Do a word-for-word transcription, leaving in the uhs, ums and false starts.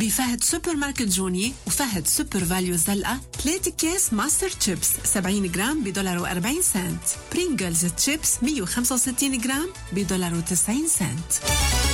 بفهد سوبر ماركت جوني وفهد سوبر فاليو زلقة ثلاثة كيس ماستر تشيبس سبعين جرام بدولار وأربعين سنت. برينجلز تشيبس مية وخمسة وستين جرام بدولار وتسعين سنت.